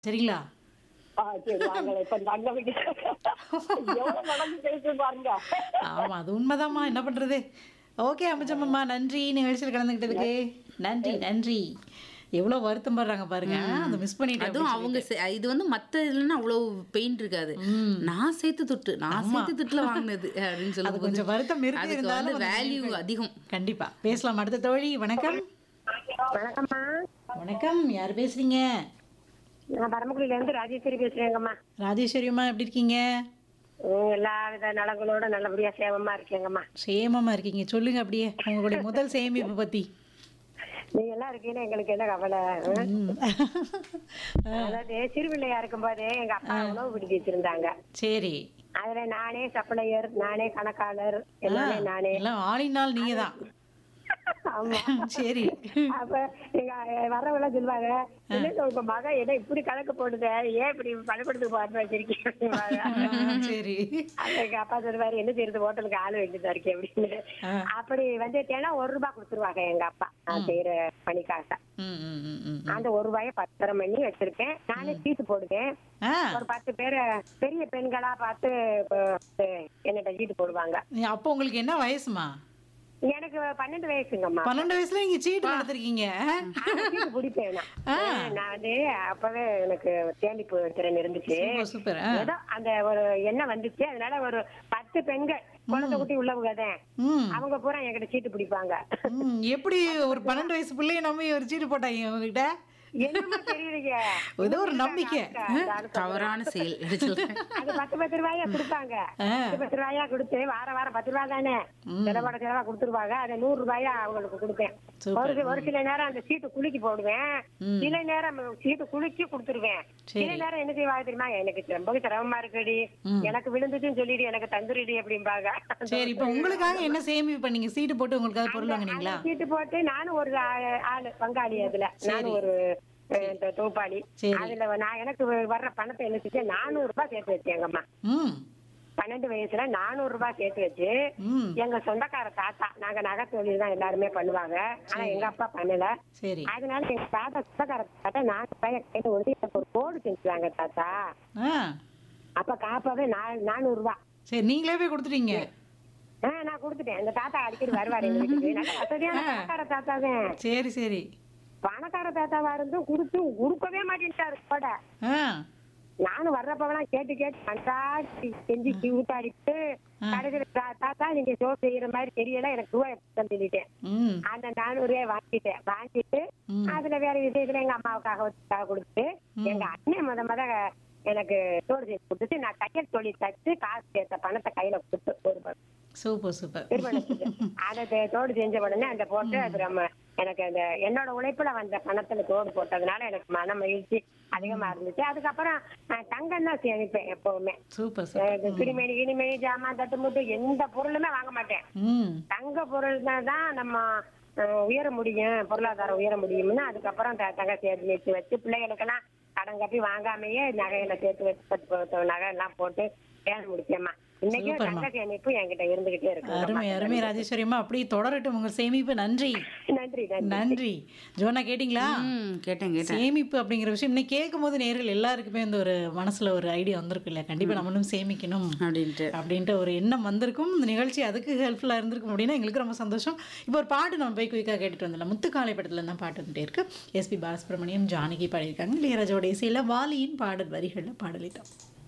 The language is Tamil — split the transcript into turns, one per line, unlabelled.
சரிங்களா?
சரி வாங்களேன். இப்ப தங்க வீட்டு எவ்வளவு நடந்து பேசு பாருங்க.
ஆமா. அது உண்மைதாம்மா. என்ன பண்றது? ஓகே அம்புஜம்மம்மா. நன்றி நிகழ்ச்சியில கலந்துக்கிட்டதுக்கு. நன்றி, நன்றி. எவ்வளோ வருத்தம் படுறாங்க பாருங்க. அத மிஸ் பண்ணிட்டேன்
அதுவும்
அப்படின்னு
அவங்க
சொல்லிட்டு.
இது வந்து மத்த இதுலன்னா அவ்வளோ பெயின் இருக்காது. நான் சேர்த்து துட்டு நான்
ஆமா.
சேர்த்து துட்டுல வாங்கினது அப்படின்னு
அது
சொல்லும்போது
கொஞ்சம் வருத்தம் இருக்கு
அதுக்கு
இருந்தாலும்
வந்து
அந்த
வேல்யூ
நினைவுகள்.
அதிகம்.
கண்டிப்பா. பேசலாம் அடுத்த தோழி. வணக்கம்.
வணக்கம்மா.
வணக்கம். யார் பேசுறீங்க?
நான் பரமக்குடியில இருந்து ராஜேஸ்வரி பேசுறேங்கம்மா.
ராஜேஸ்வரிம்மா எப்படி இருக்கீங்க?
எல்லா வித நலங்களோட நல்லபடியா சேவமா இருக்கேங்கம்மா.
சேமமா இருக்கீங்க. சொல்லுங்க அப்படியே உங்களுடைய முதல் சேமிப்பு பத்தி.
நீங்க எல்லாம் இருக்கீங்கன்னா எங்களுக்கு என்ன கவலை?
ம்.
அதாவது சிறுபிள்ளையா இருக்கும் போதே எங்க அப்பா உணவு பிடிச்சி வச்சிருந்தாங்க.
சரி.
அதுல நானே சப்ளையர், நானே கணக்காளர், எல்லாமே நானே.
எல்லாம் ஆளினால் நீங்க தான்.
ஆமா.
சரி.
அப்ப எங்க வரவெல்லாம் சொல்லுவாங்க, என்ன உங்க மகன் என்ன இப்படி கணக்கு போடுத, ஏன் இப்படி பள்ளிக்கூடத்துக்கு பார்த்து வச்சிருக்கீங்க?
சரி.
எங்க அப்பா சொல்லுவாரு, என்ன செய்யறது, ஹோட்டலுக்கு ஆளு வேண்டியதா இருக்கே அப்படின்னு. அப்படி வந்து தினம் ₹1 கொடுத்துருவாங்க எங்க அப்பா, நான் செய்யற பணிக்காக.
ம், ம், ம், ம்.
அந்த ₹1 பத்திரம் பண்ணி வச்சிருக்கேன். நானே சீட்டு போடுவேன்.
ஆ,
ஒரு 10 பேரை பெரிய பெண்களா பார்த்து என்னட்ட சீட்டு போடுவாங்க.
அப்போ உங்களுக்கு என்ன வயசுமா?
எனக்கு 12 வயசுங்கம்மா.
12 வயசுல நீங்க சீட்டு நடத்திருக்கீங்க.
சீட்டு பிடிப்பேன் நான். நான் வந்து அப்பவே எனக்கு சேமிப்பு திறன் இருந்துச்சு.
Super, super.
ஏதோ அந்த ஒரு எண்ணம் வந்துச்சு. அதனால ஒரு 10 பெண்கள் குழந்தை குட்டி உள்ளவங்க தான்,
ம்,
அவங்க பூரா என்கிட்ட சீட்டு பிடிப்பாங்க.
ம். எப்படி ஒரு 12 வயசு பிள்ளைய நம்பி ஒரு சீட்டு போட்டாங்க உங்ககிட்ட?
என்னமா தெரியலைங்க.
ஏதோ ஒரு நம்பிக்கை.
தவறான செயல்.
அது 10 ரூபாயா கொடுப்பாங்க. 10 ரூபாயா கொடுத்து வாரம் வாரம் 10 ரூபாய் தானே செலவோட செலவா கொடுத்துருவாங்க. அதை ₹100 அவங்களுக்கு கொடுப்பேன். ஒரு சில நேரம் அந்த சீட்டு குலுக்கி போடுவேன். சில நேரம் சீட்டு குலுக்கி கொடுத்துருவேன். சில நேரம் என்ன செய்வாங்க தெரியுமா, எனக்கு ரொம்ப சிரமமா இருக்குடி, எனக்கு விழுந்துச்சுன்னு சொல்லிடு, எனக்கு தந்துருடி அப்படிம்பாங்க.
சரி. இப்ப உங்களுக்காக என்ன சேமிப்பு பண்ணீங்க? சீட்டு போட்டு உங்களுக்காக பொருள் வாங்குனீங்களா?
சீட்டு போட்டு நானும் ஒரு ஆளு பங்காளி, அதுல நானும் ஒரு தொகுப்பாளி. அதுல நான் எனக்கு வர்ற பணத்தை என்ன செஞ்சேன், ₹400 சேர்த்து வச்சேங்கம்மா.
ம்,
12 வயசுல ₹400 சேர்த்து வச்சு,
ம்.
எங்க சொந்தக்கார தாத்தா, நாங்க நகை தொழில் தான் எல்லாருமே பண்ணுவாங்க, ஆனா எங்க அப்பா பண்ணல.
சரி.
அதனால எங்க தாத்தா சொந்தக்கார தாத்தா ₹400 கையில வந்து எனக்கு ஒரு கோடு செஞ்சுட்டாங்க தாத்தா.
ஆ,
அப்ப காப்பாவே ₹400.
சரி. நீங்களே போய் கொடுத்துட்டீங்க.
நான் கொடுத்துட்டேன். அந்த தாத்தா அடிக்கடி வருவாரு எங்க வீட்டுக்கு. நல்ல வசதியான பணக்கார தாத்தா தான்.
சரி, சரி.
பணக்கார தாத்தாவா இருந்தும் கொடுக்கவே மாட்டேன்ட்டாரு கூட.
ஆ,
நானும் வர்றப்பவெல்லாம் கேட்டு கேட்டு செஞ்சு ஊட்டாடிட்டு கடைசியில தாத்தா நீங்க ஷோ செய்யற மாதிரி தெரியல, எனக்கு ரூபாய் சொல்லிட்டேன்.
ம்,
அந்த ₹400 வாங்கிட்டு அதுல வேற விஷயத்துல எங்க அம்மாவுக்காக கொடுத்துட்டு, எங்க அண்ணன் முத எனக்கு தோடு செஞ்சு கொடுத்துட்டு, நான் தையல் தொழில் தச்சு காசு சேர்த்த பணத்தை கையில கொடுத்து ஒரு
சூப்பர், சூப்பர்.
திருமணத்துக்கு அதை தோடு செஞ்ச உடனே அந்த போட்டு, அது நம்ம எனக்கு அந்த என்னோட உழைப்புல வந்த பணத்துல தோடு போட்டதுனால எனக்கு மன மகிழ்ச்சி அதிகமா இருந்துச்சு. அதுக்கப்புறம் தங்கம் தான் சேமிப்பேன் எப்பவுமே.
Super, super.
கிணிமணி கிணிமணி ஜாமான் தட்டு முட்டு எந்த பொருளுமே வாங்க மாட்டேன்.
ம்,
தங்க பொருள் தான் நம்ம உயர முடியும், பொருளாதாரம் உயர முடியும்னு அதுக்கப்புறம் தங்க சேர்த்து வச்சு பிள்ளைகளுக்கெல்லாம் கடன் கட்டி வாங்காமையே நகையில சேர்த்து வச்சு நகை எல்லாம் போட்டு பேர முடிச்சேம்மா. இன்னைக்கு தங்க சேமிப்பு என்கிட்ட இருந்துகிட்டே இருக்கு.
அருமை, அருமை ராஜேஸ்வரிம்மா. அப்படியே தொடரட்டும் உங்க சேமிப்பு. நன்றி,
நன்றி.
நன்றி. ஜோனா கேட்டீங்களா?
கேட்டேன்.
சேமிப்பு அப்படிங்கிற விஷயம் இன்னைக்கு கேட்கும் போது நேர்கள் எல்லாருக்குமே இந்த ஒரு மனசுல ஒரு ஐடியா வந்திருக்கு இல்ல, கண்டிப்பா நம்மளும் சேமிக்கணும் அப்படின்ட்டு ஒரு எண்ணம் வந்திருக்கும். இந்த நிகழ்ச்சி அதுக்கு ஹெல்ப்ஃபுல்லா இருந்திருக்கும் அப்படின்னா எங்களுக்கு ரொம்ப சந்தோஷம். இப்போ ஒரு பாட்டு நம்ம போய் குயிக்காக கேட்டுட்டு வந்துடலாம். முத்துக்காலை படத்துல தான் பாட்டு வந்துட்டே இருக்கு. எஸ்பி பாலசுப்ரமணியம், ஜானகி பாடியிருக்காங்க. இளையராஜாவோட இசையில வாலியின் பாடல் வரிகள்ல பாடலிட்டோம்.